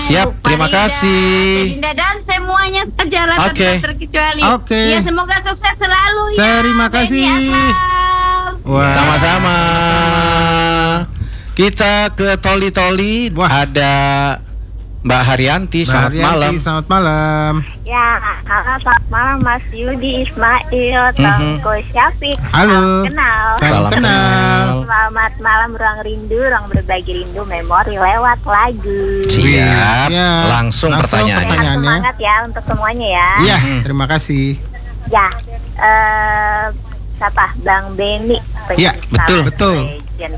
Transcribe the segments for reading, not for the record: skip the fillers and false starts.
Siap, terima kasih. Dinda dan semuanya sejalan tanpa terkecuali. Ya, semoga sukses selalu ya. Terima kasih. Sama-sama. Kita ke Toli-Toli. Ada Mbak Haryanti. Selamat malam. Selamat malam. Ya, halo, selamat malam Mas Yudi, Ismail, Tengku Syafiq. Halo. Salam kenal. Selamat malam Ruang Rindu, Ruang Berbagi Rindu Memori lewat lagu. Siap. Langsung pertanyaannya. Semangat ya untuk semuanya ya. Iya, terima kasih. Ya, siapa? Bang Benny. Iya, betul.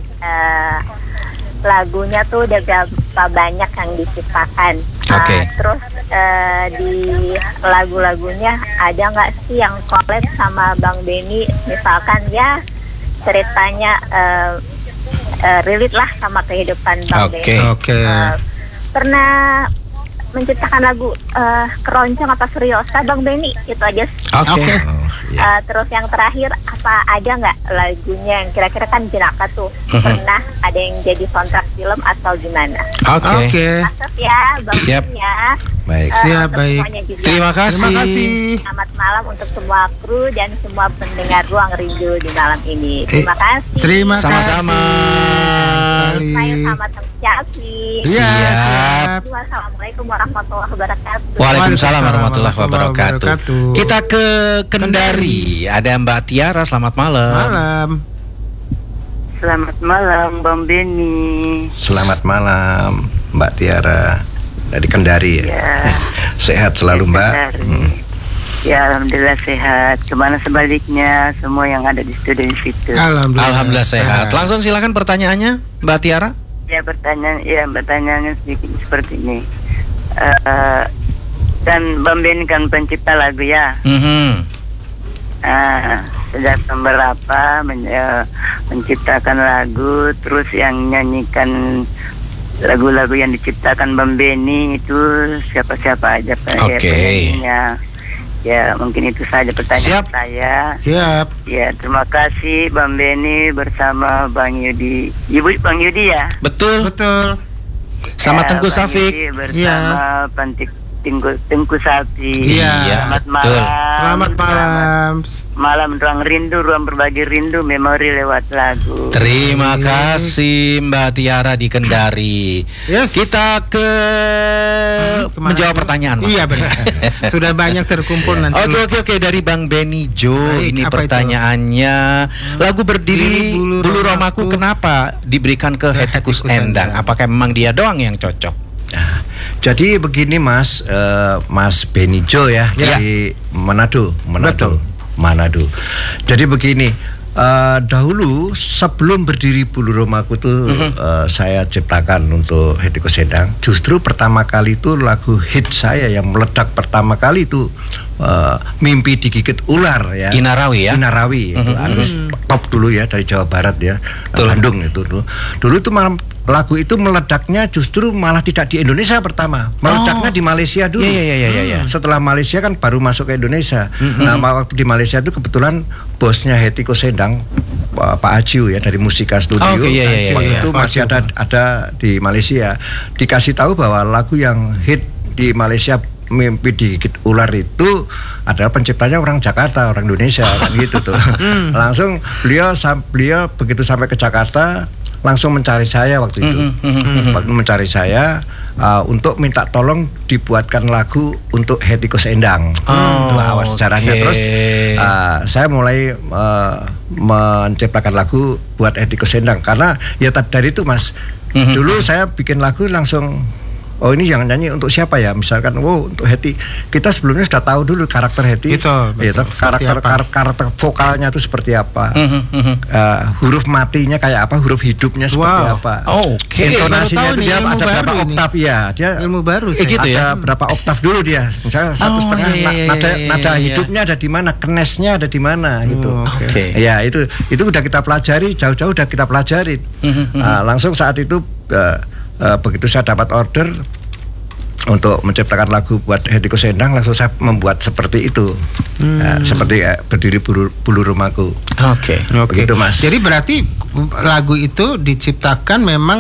Lagunya tuh udah berapa banyak yang diciptakan. Terus di lagu-lagunya ada nggak sih yang collab sama Bang Benny? Misalkan ya ceritanya relate lah sama kehidupan Bang Benny. Pernah menciptakan lagu Keroncong apa Seriosa Bang Benny? Itu aja. Terus yang terakhir, apa ada nggak lagunya yang kira-kira kan jenaka tuh pernah ada yang jadi soundtrack film atau gimana? Masuk ya Bang Benny ya. Baik. Baik. Terima kasih. Selamat malam untuk semua kru dan semua pendengar Ruang Rindu di malam ini. Terima kasih. Terima kasih. Sama-sama. Saya sama Tengku Syafiq. Siap. Assalamualaikum warahmatullahi wabarakatuh. Waalaikumsalam warahmatullahi wabarakatuh. Kita ke Kendari. Ada Mbak Tiara. Selamat malam. Selamat malam Bang Benny. Selamat malam Mbak Tiara dari Kendari ya. Sehat selalu Mbak. Ya, alhamdulillah sehat. Kemana sebaliknya semua yang ada di studio di situ. Alhamdulillah sehat. Langsung silakan pertanyaannya Mbak Tiara. Ya, pertanyaannya sedikit seperti ini. Dan Bang Benny kan pencipta lagu ya. Sejak berapa menciptakan lagu, terus yang nyanyikan lagu-lagu yang diciptakan Bang Benny itu siapa-siapa aja penyanyinya. Ya, mungkin itu saja pertanyaan saya. Siap. Ya, terima kasih Bang Benny bersama Bang Yudi. Ibu Bang Yudi ya? Betul. Sama Tengku Syafiq. Bersama Tengku Syafiq. Selamat malam. Selamat malam. Malam Ruang Rindu, Ruang Berbagi Rindu Memori lewat lagu. Terima kasih Mbak Tiara di Kendari. Kita ke menjawab pertanyaan Mas. Iya benar. Sudah banyak terkumpul nanti. Oke, dari Bang Benny Jo. Ini pertanyaannya. Lagu Berdiri Bulu Romaku kenapa diberikan ke Hetty Endang? Apakah memang dia doang yang cocok? Jadi begini Mas Benny Jo ya, dari Manado. Jadi begini, dahulu sebelum Berdiri Bulu Romaku tuh saya ciptakan untuk Hetty Endang. Justru pertama kali itu lagu hit saya yang meledak pertama kali itu Mimpi Digigit Ular ya. Inarawi ya. Inarawi itu harus top dulu ya, dari Jawa Barat ya. Bandung itu dulu. Dulu itu lagu itu meledaknya justru malah tidak di Indonesia pertama, meledaknya di Malaysia dulu. Setelah Malaysia kan baru masuk ke Indonesia. Nah, waktu di Malaysia itu kebetulan bosnya Hetty Endang, Pak Ajiu ya, dari Musika Studio. Waktu itu masih ada di Malaysia. Dikasih tahu bahwa lagu yang hit di Malaysia Mimpi Digigit Ular itu adalah penciptanya orang Jakarta, orang Indonesia kan gitu tuh. Langsung beliau begitu sampai ke Jakarta langsung mencari saya waktu itu. Mencari saya untuk minta tolong dibuatkan lagu untuk Hetty Endang. Itu awal sejarahnya. Terus saya mulai menciptakan lagu buat Hetty Endang karena ya dari itu Mas. Dulu saya bikin lagu langsung, oh ini yang nyanyi untuk siapa ya? Misalkan, untuk Hetty. Kita sebelumnya sudah tahu dulu karakter Hetty. Karakter vokalnya itu seperti apa. Huruf matinya kayak apa, huruf hidupnya seperti apa. Intonasinya itu dia ada berapa oktav ya? Dia ilmu baru sih. Gitu ya. Ada berapa oktav dulu dia. Misalnya 1,5 nada hidupnya ada di mana, kenesnya ada di mana gitu. Ya, itu udah kita pelajari, jauh-jauh udah kita pelajari. Langsung saat itu begitu saya dapat order untuk menciptakan lagu buat Hetty Endang, langsung saya membuat seperti itu. Seperti Berdiri Bulu Romaku. Begitu Mas. Jadi berarti lagu itu diciptakan memang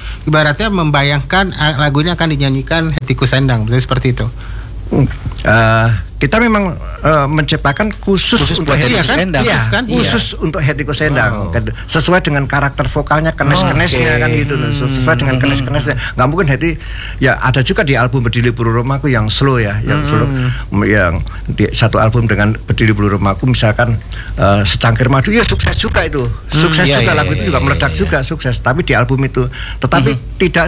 ibaratnya membayangkan lagu ini akan dinyanyikan Hetty Koes Endang, betul seperti itu. Kita memang menciptakan khusus untuk Hetty Koes Endang, khusus untuk Hetty Koes Endang, sesuai dengan karakter vokalnya, kenes-kenesnya kan gitu, sesuai dengan kenes-kenesnya. Nggak mungkin Hetty, ya ada juga di album Berdiri Bulu Rumahku yang slow ya, yang slow, yang di satu album dengan Berdiri Bulu Rumahku misalkan Secangkir Madu, ya sukses juga itu, sukses juga lagu itu juga meledak juga sukses. Tapi di album itu, tetapi tidak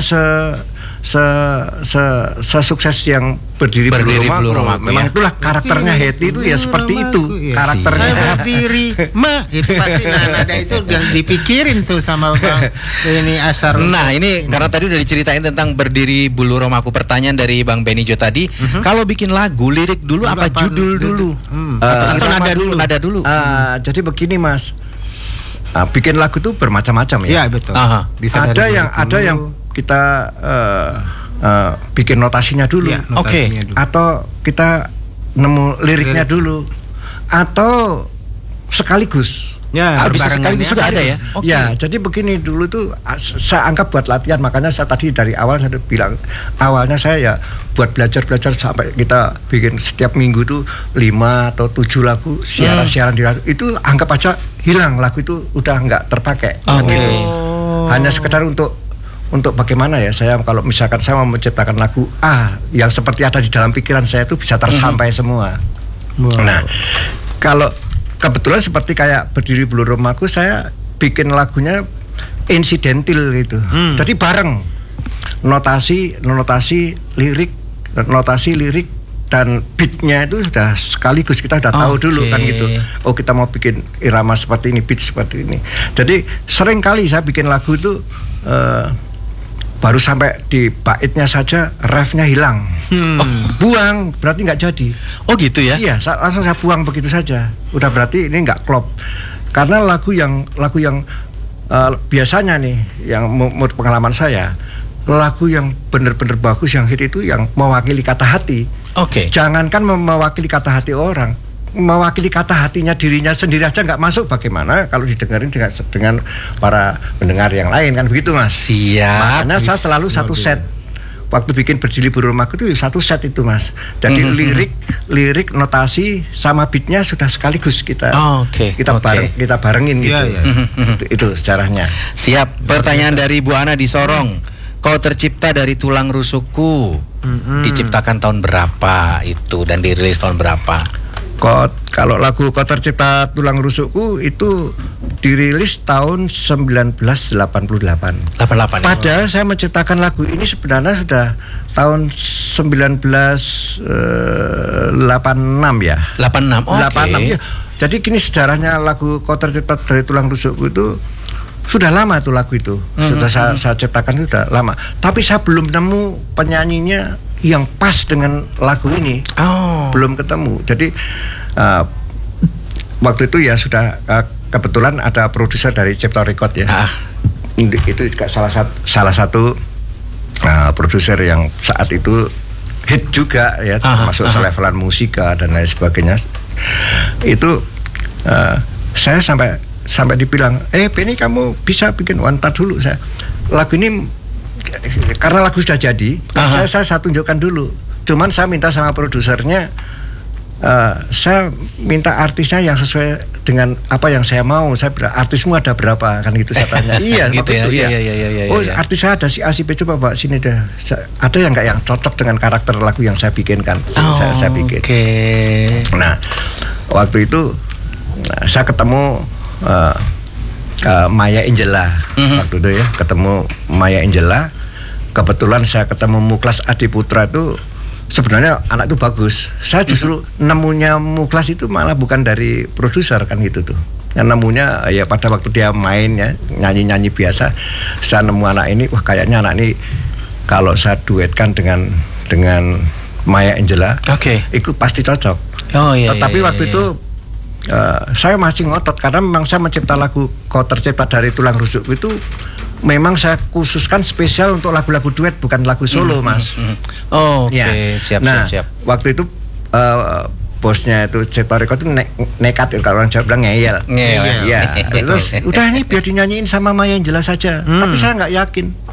sesukses yang Berdiri Bulu Rumahku. Memang itulah karakternya Hetty itu ya seperti itu karakternya. Berdiri itu pasti nada itu yang dipikirin tuh sama Bang ini Asar. Nah ini karena tadi udah diceritain tentang Berdiri Bulu Rumahku. Pertanyaan dari Bang Benny Jo tadi, kalau bikin lagu lirik dulu apa judul dulu? Atau nada dulu? Jadi begini Mas, bikin lagu tuh bermacam-macam ya. Iya betul. Ada yang kita bikin notasinya dulu, atau kita nemu liriknya dulu, atau sekaligus. Ya, bisa sekaligus juga ada ya. Ya, jadi begini dulu tuh saya anggap buat latihan, makanya saya tadi dari awal saya bilang awalnya saya ya buat belajar sampai kita bikin setiap minggu tuh 5 atau 7 lagu siaran itu anggap aja hilang, lagu itu udah nggak terpakai. Gitu. Hanya sekedar untuk bagaimana ya, saya kalau misalkan saya mau menciptakan lagu yang seperti ada di dalam pikiran saya itu bisa tersampai semua. Nah, kalau kebetulan seperti kayak Berdiri Bulu Rumahku, saya bikin lagunya insidental gitu. Jadi bareng notasi lirik dan beatnya itu sudah sekaligus, kita sudah tahu dulu kan gitu. Oh kita mau bikin irama seperti ini, beat seperti ini. Jadi sering kali saya bikin lagu itu baru sampai di baitnya saja refnya hilang, buang, berarti nggak jadi. Oh gitu ya? Iya, langsung saya buang begitu saja. Udah berarti ini nggak klop. Karena lagu yang biasanya nih, yang menurut pengalaman saya, lagu yang benar-benar bagus, yang hit itu yang mewakili kata hati. Jangankan mewakili kata hati orang, mewakili kata hatinya dirinya sendiri aja nggak masuk, bagaimana kalau didengarin dengan para pendengar yang lain, kan begitu Mas. Siap. Makanya saya selalu satu set waktu bikin Berdiri Bulu Rumahku itu satu set itu Mas. Jadi lirik notasi sama beatnya sudah sekaligus kita kita barengin gitu. Itu sejarahnya. Siap. Pertanyaan dari Bu Ana di Sorong, kau tercipta dari tulang rusukku, diciptakan tahun berapa itu dan dirilis tahun berapa? Kalau lagu Kau Tercipta Tulang Rusukku itu dirilis tahun 1988. Padahal saya menciptakan lagu ini sebenarnya sudah tahun 1986 ya. 86 ya. Jadi gini sejarahnya lagu Kau Tercipta dari Tulang Rusukku itu sudah lama tuh lagu itu. Sudah saya ciptakan sudah lama. Tapi saya belum nemu penyanyinya yang pas dengan lagu ini. Belum ketemu. Jadi waktu itu ya sudah kebetulan ada produser dari Cipta Record ya. Itu juga salah satu produser yang saat itu hit juga ya, masuk selevelan Musika dan lain sebagainya. Itu saya sampai dibilang, Benny kamu bisa bikin wanita dulu. Saya lagu ini karena lagu sudah jadi, saya tunjukkan dulu. Cuman saya minta sama produsernya, saya minta artisnya yang sesuai dengan apa yang saya mau. Saya bilang, artismu ada berapa, kan gitu saya tanya. Iya gitu ya. Oh artis saya ada si A si B, coba Pak sini deh. Ada yang nggak yang cocok dengan karakter lagu yang saya bikinkan. Saya bikin. Nah waktu itu saya ketemu Maya Angela waktu itu ya, ketemu Maya Angela. Kebetulan saya ketemu Muklas Adiputra itu sebenarnya anak itu bagus. Saya justru nemunya Muklas itu malah bukan dari produser kan gitu tuh. Yang nemunya ya pada waktu dia main ya, nyanyi-nyanyi biasa. Saya nemu anak ini, wah kayaknya anak ini kalau saya duetkan dengan Maya Angela, itu pasti cocok. Tetapi waktu itu saya masih ngotot karena memang saya mencipta lagu Kau Tercipta dari Tulang Rusukku itu memang saya khususkan spesial untuk lagu-lagu duet, bukan lagu solo Mas. Siap. Waktu itu bosnya itu Cipta Record itu nekat, kalau orang Jawa bilang ngeyel. Ya. Terus udah ini biar dinyanyiin sama Maya Angela saja. Tapi saya nggak yakin.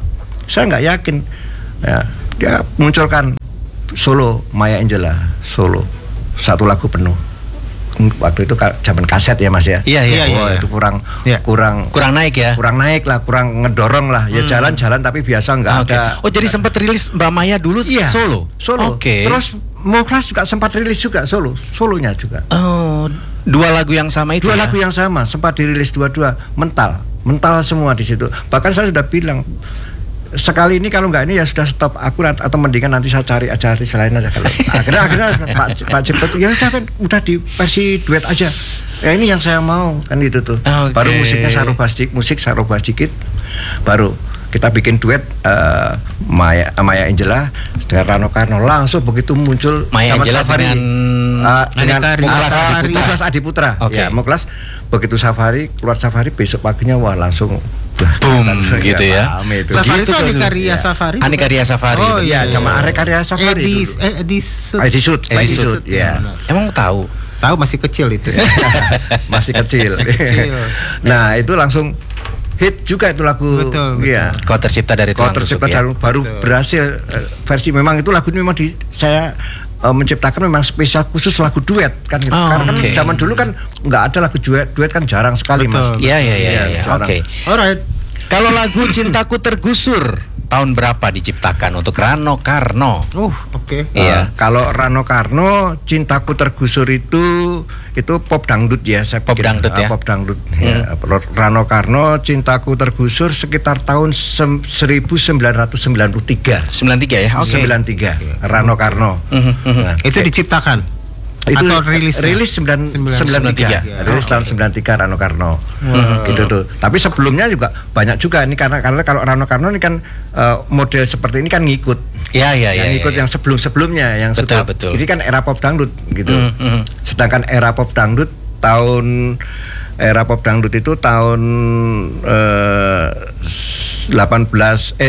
Saya nggak yakin. Ya, dia munculkan solo Maya Angelou, solo 1 lagu penuh. Waktu itu zaman kaset ya Mas ya. Iya. Itu kurang naik ya. Kurang naik lah, kurang ngedorong lah. Ya jalan-jalan tapi biasa nggak ada. Oh, jadi sempat rilis Mbak Maya dulu solo. Oke. Terus Muklas juga sempat rilis juga solonya juga. Oh, 2 lagu yang sama itu. 2 lagu yang sama sempat dirilis dua-dua, mental semua di situ. Bahkan saya sudah bilang sekali ini kalau nggak ini ya sudah stop aku atau mendingan nanti saya cari aja artis lain aja kalau akhirnya Pak Cipto tuh ya udah di versi duet aja ya ini yang saya mau kan itu tuh. Baru musiknya saya rubah sedikit baru kita bikin duet Maya Angelou dengan Rano Karno. Langsung begitu muncul Maya Angelou dengan Muklas Adiputra. Ya Muklas begitu keluar Safari besok paginya wah langsung boom gitu ya. Safari itu Adhikarya Safari. Adhikarya Safari. Oh iya, sama Adhikarya Safari. Edisut. Ya. Emang tahu? Tahu masih kecil itu. Masih kecil. Nah, itu langsung hit juga itu lagu. Betul. Iya. Kau tercipta dari Tulang Rusuk ya. Baru berhasil versi memang itu lagu ini memang saya menciptakan memang spesial khusus lagu duet kan gitu. Karena kan zaman dulu kan nggak ada lagu duet kan jarang sekali. Mas. Iya. Oke. Alright. Kalau lagu Cintaku Tergusur tahun berapa diciptakan untuk Rano Karno? Oke. Iya. Kalau Rano Karno Cintaku Tergusur itu pop dangdut ya, saya pop dangdut ya. Pop dangdut. Ya. Rano Karno Cintaku Tergusur sekitar tahun 1993. 93 ya. Oke. 93. Rano Karno. Nah, itu diciptakan. Itu atau rilis 93. Rilis tahun 93 Rano Karno. Gitu tuh. Tapi sebelumnya juga banyak juga ini karena kalau Rano Karno ini kan model seperti ini kan ngikut. Iya. Ngikut yang sebelum-sebelumnya yang betul. Ini kan era pop dangdut gitu. Sedangkan era pop dangdut itu tahun 1989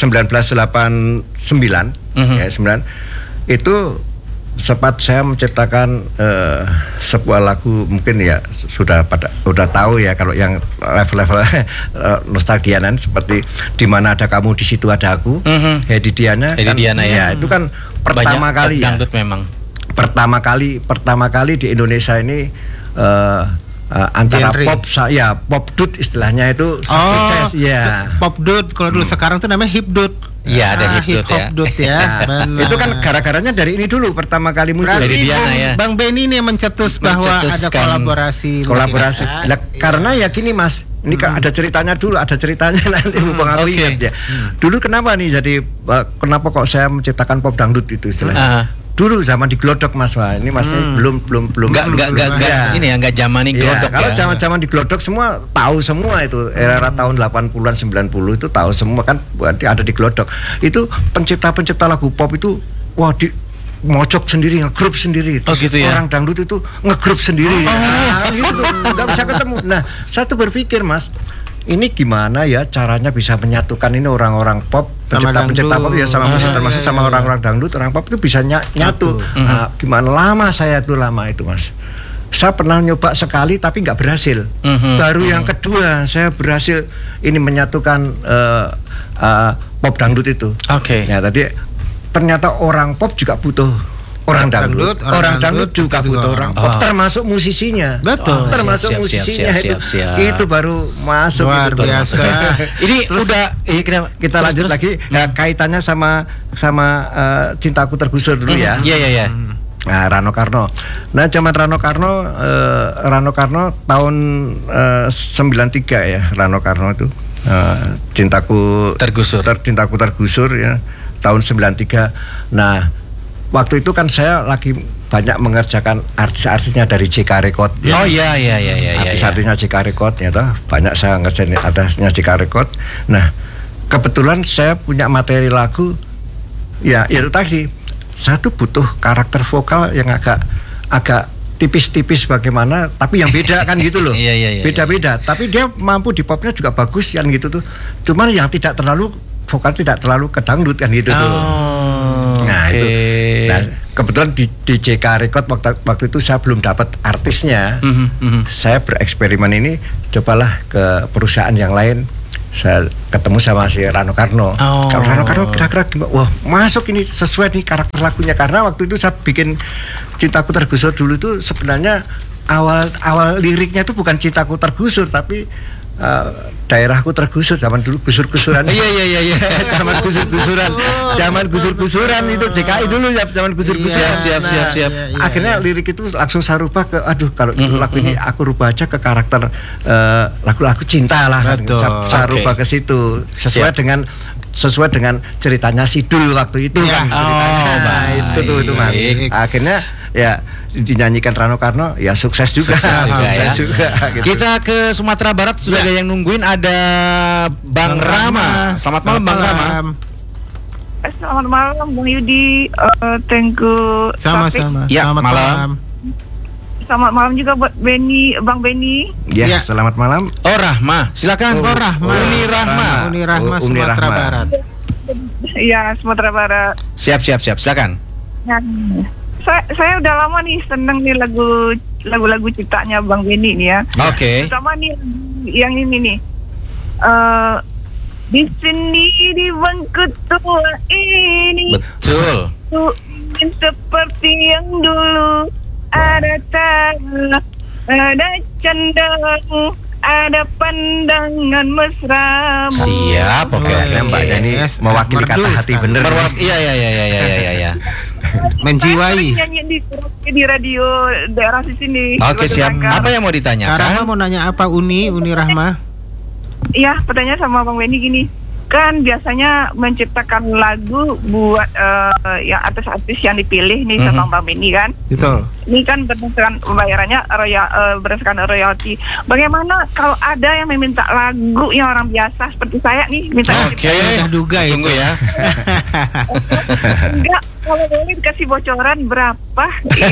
ya 9 itu sempat saya menciptakan sebuah lagu mungkin ya sudah tahu ya kalau yang level-level nostalgianan seperti Di Mana Ada Kamu Di Situ Ada Aku. Hedi Diana ya itu kan pertama kali ya memang pertama kali di Indonesia ini antara pop dut istilahnya itu sukses ya. Pop dut kalau dulu sekarang tuh namanya hip dut. Iya ada hip dut ya. Itu kan gara-garanya dari ini dulu pertama kali muncul. Dari Diana ya. Bang Benny ini mencetus bahwa ada kolaborasi. Karena ya gini Mas, ini kan ada ceritanya nanti mumpung aku ingat ya. Dulu kenapa nih jadi kenapa kok saya menciptakan pop dangdut itu istilahnya? Dulu zaman di Glodok Mas, wah ini Masnya belum nggak zaman di Glodok. Kalau zaman di Glodok semua tahu semua itu era tahun 80-an 90 itu tahu semua kan berarti ada di Glodok. Itu pencipta lagu pop itu wah di mocok sendiri, ngegrup sendiri. Gitu ya? Orang dangdut itu ngegrup sendiri. Gitu, nggak bisa ketemu. Nah, saya tuh berpikir Mas, ini gimana ya caranya bisa menyatukan ini orang-orang pop, pencipta pop ya sama musik termasuk sama orang-orang dangdut, orang pop itu bisa nyatu. Nah, gimana lama itu Mas. Saya pernah nyoba sekali tapi nggak berhasil. Baru yang kedua saya berhasil ini menyatukan pop dangdut itu. Ya tadi ternyata orang pop juga butuh orang dangdut juga butuh orang pop, termasuk musisinya. Betul. Termasuk musisinya itu baru masuk. Luar biasa. Ini terus udah kita lanjut lagi kaitannya sama Cintaku Tergusur dulu ya. Iya. Nah, Rano Karno. Nah, zaman Rano Karno tahun 93 ya, Rano Karno itu Cintaku Tergusur ya, tahun 93. Nah, waktu itu kan saya lagi banyak mengerjakan artis-artisnya dari JK Record. Ya. Oh iya. Artis-artisnya JK Record ya toh. Banyak saya ngerjain artisnya JK Record. Nah, kebetulan saya punya materi lagu. Ya, itu tadi. Saya tuh butuh karakter vokal yang agak tipis-tipis bagaimana, tapi yang beda kan gitu loh. Iya. Beda-beda, tapi dia mampu di popnya juga bagus kan gitu tuh. Cuman yang tidak terlalu vokal tidak terlalu kedangdut kan gitu tuh. Nah, itu. Nah, kebetulan di JK Record waktu itu saya belum dapat artisnya. Saya bereksperimen ini, cobalah ke perusahaan yang lain. saya ketemu sama si Rano Karno. Rano Karno kira-kira gimana? Wah, masuk ini sesuai nih karakter lagunya, karena waktu itu saya bikin Cintaku Tergusur dulu itu sebenarnya awal liriknya itu bukan cintaku tergusur, tapi daerahku tergusur zaman dulu, gusur-gusuran. Iya. Zaman gusur-gusuran itu DKI dulu ya, zaman gusur-gusuran. Siap. Akhirnya lirik itu langsung saya rubah ke kalau lagu ini aku rubah aja ke karakter lagu-lagu cinta lah. Saya rubah ke situ sesuai dengan ceritanya Sidul waktu itu kan. Itu Mas. Akhirnya ya dinyanyikan Rano Karno, ya sukses juga. Gitu. Kita ke Sumatera Barat, sudah ada yang nungguin, ada Bang Rama. Selamat malam Bang Rama. Selamat malam Bang Yudi, Tengku. Sama-sama. Ya, selamat malam. Selamat malam juga buat Bang Benny. Ya, selamat malam. Oh, Rahma, silakan. Uni Rahma, Sumatera Barat. Iya, Sumatera Barat. Siap, silakan. Saya udah lama nih seneng nih lagu-lagu ciptanya Bang Benny nih ya. Oke. Terutama nih yang ini nih. Di sini di bangku tua ini. Betul. Ku ingin seperti yang dulu, ada tanah, ada candang, ada pandangan mesra. Siap, oke. Mbak Dani mewakili kata hati bener. Iya. Menjiwai. Nyanyi di radio daerah sini. Oke, siap. Apa yang mau ditanyakan? Rahma mau nanya apa? Uni Rahma? Iya, pertanyaan sama Bang Benny gini. Kan biasanya menciptakan lagu buat yang artis-artis yang dipilih nih sama Bang Benny kan. Betul. Ini kan berdasarkan pembayarannya berdasarkan royalti. Bagaimana kalau ada yang meminta lagu yang orang biasa seperti saya nih minta? Oke, duga ya. Tunggu ya. Enggak, kalau boleh dikasih bocoran berapa?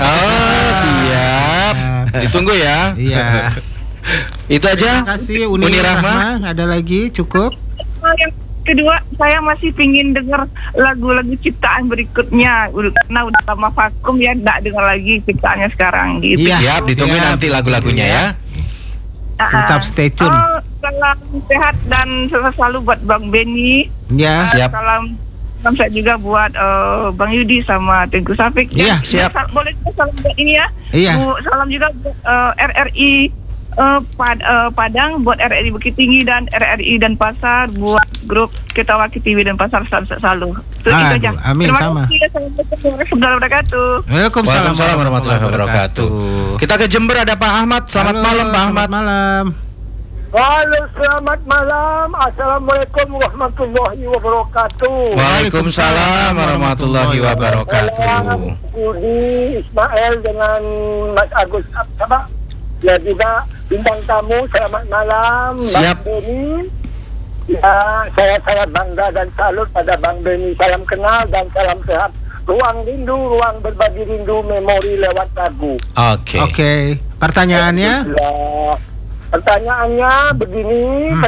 Siap. Ditunggu ya. Iya. Itu aja. Terima kasih Uni Rahma. Ada lagi cukup? Yang kedua, saya masih pingin dengar lagu-lagu ciptaan berikutnya karena udah lama vakum ya, nggak dengar lagi ciptaannya sekarang gitu. Siap, ditunggu nanti lagu-lagunya ya. Tetap stay tune. Salam sehat dan sukses selalu buat Bang Benny. Ya. Siap. Salam sehat juga buat Bang Yudi sama Tengku Safik. Iya, siap. Boleh salam buat ini ya. Iya. Salam juga buat RRI Padang, buat RRI Bukit Tinggi dan RRI dan Pasar, buat grup Ketawa TV dan Pasar selalu. Itu aja. Amin. Terima kasih. Assalamualaikum warahmatullahi wabarakatuh. Waalaikumsalam warahmatullahi wabarakatuh. Kita ke Jember, ada Pak Ahmad. Selamat malam Pak Ahmad. Selamat malam. Halo, selamat malam. Assalamualaikum warahmatullahi wabarakatuh. Waalaikumsalam warahmatullahi wabarakatuh. Budi Ismail dengan Mas Agus Absabah. Ya juga bintang tamu, selamat malam. Siap. Bang Benny. Ya, saya sangat bangga dan salut pada Bang Benny. Salam kenal dan salam sehat. Ruang rindu, ruang berbagi rindu, memori lewat lagu. Oke. Pertanyaannya? Ya, pertanyaannya begini,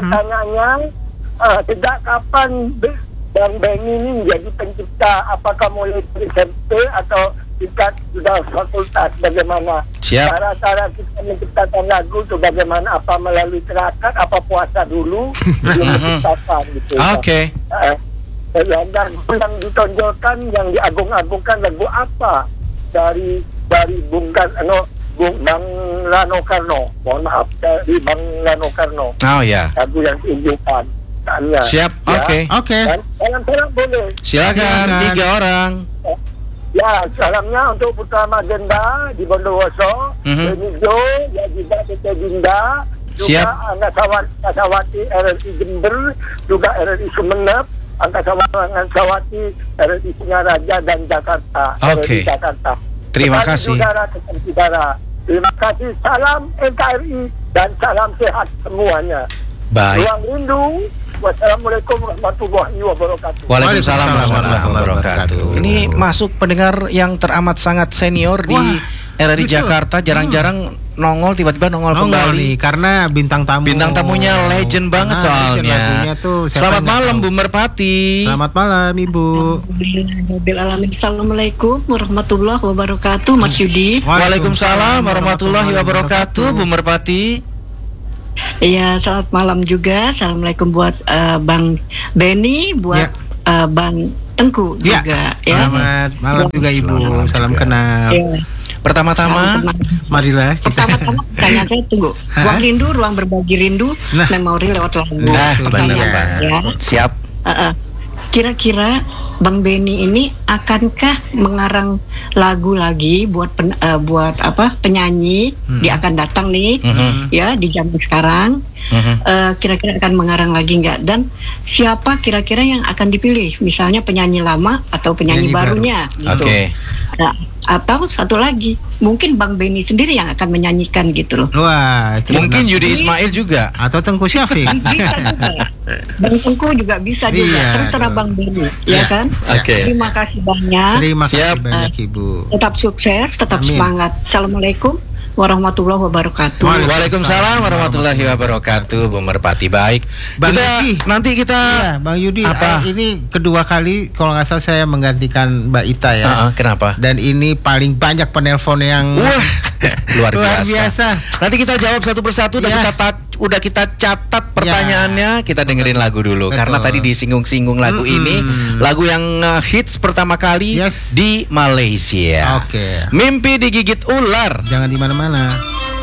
sejak kapan Bang Benny ini menjadi pencipta? Apakah mulai dari SMP atau tingkat sudah fakultas? Bagaimana? Siap. Cara-cara kita menciptakan lagu itu bagaimana? Apa melalui terakat? Apa puasa dulu? Belum menciptakan gitu. Oke. Dan yang ditonjolkan, yang diagung-agungkan lagu apa dari Bang Rano Karno? Mohon maaf, dari Bang Rano Karno. Oh ya. Lagu yang ditunjukkan. Siap. Oke. Salam boleh. Silakan 3 orang. Ya, salamnya untuk Putra Magenda di Bondowoso, Benijo, ya juga Tete Dinda, juga Angasawati RRI Jember, juga RRI Sumeneb, Angasawati RRI Singaraja dan Jakarta. Oke. Jakarta. Terima kasih. Saudara. Terima kasih. Salam NKRI dan salam sehat semuanya. Baik. Ruang rindu. Wassalamualaikum warahmatullahi wabarakatuh. Waalaikumsalam warahmatullahi wabarakatuh. Ini masuk pendengar yang teramat sangat senior di RRI Jakarta, jarang-jarang nongol, tiba-tiba nongol kembali nih, karena bintang tamunya legend banget soalnya. Selamat malam Bu Merpati. Selamat malam Ibu. Assalamualaikum warahmatullahi wabarakatuh Mas Yudi. Waalaikumsalam warahmatullahi wabarakatuh Bu Merpati. Iya, selamat malam juga. Assalamualaikum buat Bang Benny, buat Bang Tengku juga. Selamat malam juga Ibu. Salam kenal. Ya. Pertama-tama, marilah kita. Pertama-tama pertanyaan saya tunggu. Ruang rindu, ruang berbagi rindu, memori lewat lagu. Benar. Ya. Siap. Kira-kira Bang Benny ini akankah mengarang lagu lagi buat penyanyi? Dia akan datang nih, ya di zaman sekarang. Kira-kira akan mengarang lagi nggak? Dan siapa kira-kira yang akan dipilih? Misalnya penyanyi lama atau penyanyi barunya, gitu. Nah, atau satu lagi, mungkin Bang Benny sendiri yang akan menyanyikan gitu loh. Wah, mungkin Yudi Ismail juga atau Tengku Syafiq. Bisa juga. Bang Tengku juga bisa juga. Terus terang Bang Benny, ya kan? Terima kasih banyak. Terima kasih banyak Ibu. Tetap sukses, tetap semangat. Assalamualaikum warahmatullahi wabarakatuh. Waalaikumsalam warahmatullahi wabarakatuh. Bu Merpati, baik. Bang Yudi, nanti kita Bang Yudi, ini kedua kali kalau nggak salah saya menggantikan Mbak Ita ya. Kenapa? Dan ini paling banyak penelpon yang luar biasa. Nanti kita jawab satu persatu. Udah kita catat pertanyaannya. Kita dengerin lagu dulu. Karena tadi disinggung-singgung lagu ini, lagu yang hits pertama kali di Malaysia. Mimpi digigit ular. Jangan di mana-mana.